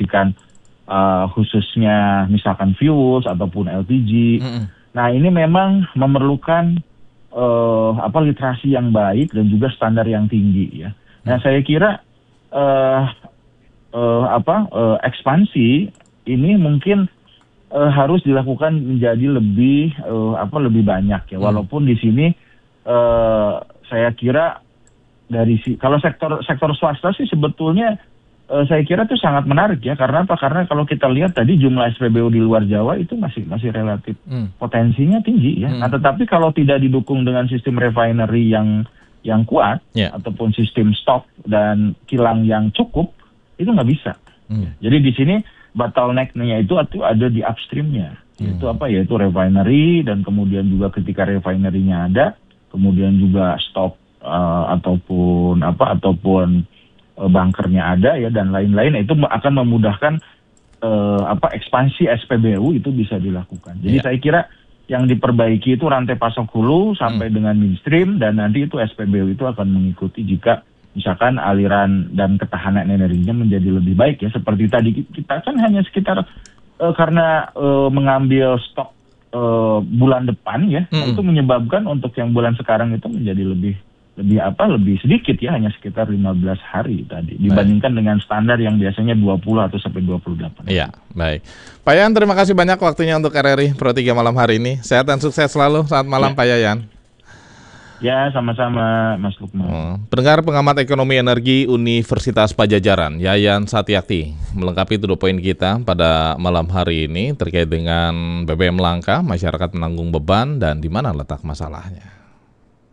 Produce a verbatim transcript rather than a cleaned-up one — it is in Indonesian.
distribusikan uh, khususnya misalkan fuels ataupun L P G. Mm-hmm. Nah ini memang memerlukan uh, apa literasi yang baik dan juga standar yang tinggi ya. Nah mm. saya kira uh, uh, apa uh, ekspansi ini mungkin uh, harus dilakukan menjadi lebih uh, apa lebih banyak ya. Mm. Walaupun di sini uh, saya kira dari si kalau sektor sektor swasta sih sebetulnya uh, saya kira itu sangat menarik ya. Karena apa? Karena kalau kita lihat tadi jumlah S P B U di luar Jawa itu masih masih relatif hmm. potensinya tinggi ya. Hmm. Nah, tetapi kalau tidak didukung dengan sistem refinery yang yang kuat yeah. ataupun sistem stok dan kilang yang cukup, itu nggak bisa. Hmm. Jadi di sini bottleneck-nya itu ada di upstream-nya. Hmm. Itu apa? Yaitu refinery, dan kemudian juga ketika refinery-nya ada, kemudian juga stok Uh, ataupun apa ataupun uh, bunkernya ada ya dan lain-lain, itu akan memudahkan uh, apa ekspansi S P B U itu bisa dilakukan. Jadi yeah. saya kira yang diperbaiki itu rantai pasok hulu sampai hmm. dengan midstream, dan nanti itu S P B U itu akan mengikuti jika misalkan aliran dan ketahanan energinya menjadi lebih baik ya. Seperti tadi kita kan hanya sekitar uh, karena uh, mengambil stok uh, bulan depan ya, hmm. itu menyebabkan untuk yang bulan sekarang itu menjadi lebih lebih apa lebih sedikit ya, hanya sekitar lima belas hari tadi dibandingkan baik. Dengan standar yang biasanya dua puluh atau sampai dua puluh delapan. Iya, baik. Pak Yayan, terima kasih banyak waktunya untuk R R I Pro tiga malam hari ini. Sehat dan sukses selalu. Selamat malam ya. Pak Yayan. Ya, sama-sama Mas Lukman. Oh, pendengar pengamat ekonomi energi Universitas Padjadjaran, Yayan Satyakti, melengkapi to the point kita pada malam hari ini terkait dengan B B M langka, masyarakat menanggung beban, dan di mana letak masalahnya.